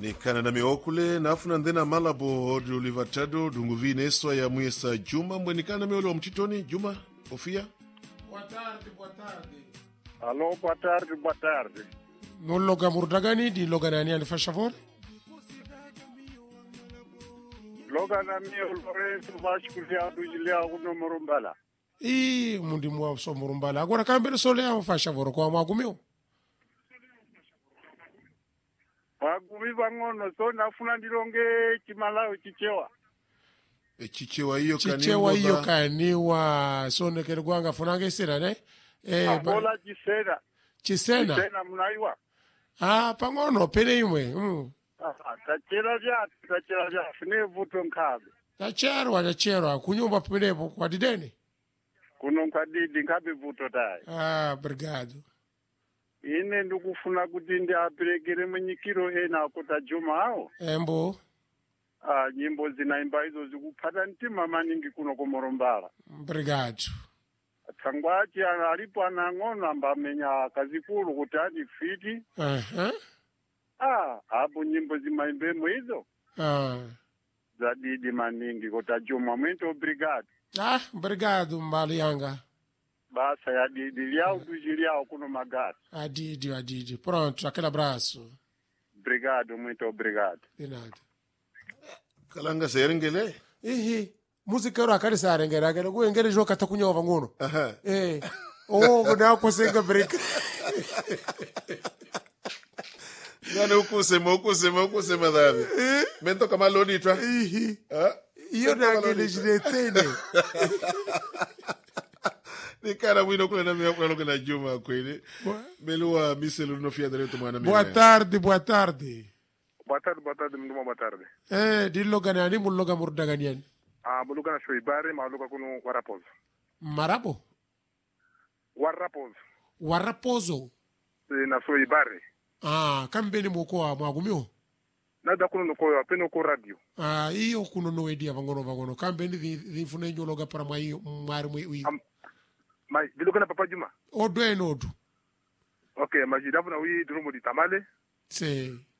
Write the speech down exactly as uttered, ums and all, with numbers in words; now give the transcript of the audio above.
ni kana na meokule nafuna ndena malabo odi ulivatado dunguvi neswa ya mwesa Juma mbweni kana meolo wa mtitoni Juma ofia. Boa tarde, boa tarde. Alô, boa tarde, boa tarde. Non loga murdagani di loga nani al fa favor? Loga na mio Lorenzo Vasculia do Gilia uno Murumbala. E mundi mo so Murumbala. Agora cambio sole a fa favor ko ma gumio. Wagumi bangono so nafuna ndilonge chimalayo chichewa. E chichewa hiyo kaniwa. Chichewa hiyo kaniwa so ne kerwanga funanga sira ne. Eh, abola chisena. Chisena. Chisena mnaiwa. Ah, pangono pene imwe. Mm. Ah, tachera vya, tachera vya fune vuto nkabe. Tachero, tachero, kunyumba pene kwa dideni. Kuno nkadidi nkabe vuto dai. Ah, obrigado. Ine ndikufuna kuti ndiaperekere munyikiro ena kota Juma hao. Embo. Ah, nyimbo zinaimba hizo zikupata ntima maningi kuno Murumbala. Obrigado. Tangwachi alipo anang'ona ambamenya kazikulu kuti ati fiti. Aha. Ah, hapo nyimbo zimaimbemo hizo. Ah. Zadidi maningi kota Juma muito obrigado. Ah, obrigado mbali yanga. Basa ya didi liao dujiliao kuno magati. Adidi, adidi. Pronto, aquele abraço. Obrigado, muito obrigado. De nada. Kalanga serengele. Ehe. Música ero akari sarengera akele kuengere jo katakunyova ngono. Aha. Eh. Oh, kuna kusenga break. Ngane ukusema ukusema ukusema dhabi. Mento kama lodi twa. Ehe. Ah. Iyo na kele jiretene. Ni cara wino kule na mimi kwa na Juma kweli. Melua miselu no fia direto mwana mimi. Boa tarde, boa tarde. Boa tarde, boa tarde, mnduma boa tarde. Eh, dillo ganani mullo ga murdaganian. Ah, muluga na shoi bare maluga kuno Warapozo. Marabo. Warapozo. Warapozo. Na shoi bare. Ah, kambeni moko wa mwagumio. Nada kuno ko apeno ko radio. Ah, iyo kuno no edia vangono vangono. Kambeni di di fune nyologa para mai mari mwi. Mai diluga na Papa Juma. Odo enodo. Okay, majidavu na wi drumo di tamale. Se.